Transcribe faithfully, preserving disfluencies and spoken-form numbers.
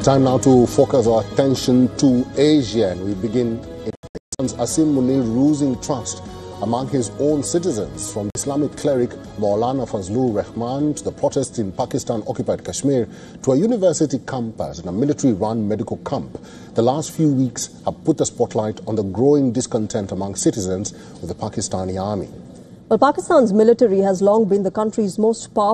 Time now to focus our attention to Asia, and we begin in Pakistan's Asim Munir losing trust among his own citizens, from Islamic cleric Maulana Fazlur Rahman to the protests in Pakistan-occupied Kashmir to a university campus and a military-run medical camp. The last few weeks have put the spotlight on the growing discontent among citizens with the Pakistani army. Well, Pakistan's military has long been the country's most powerful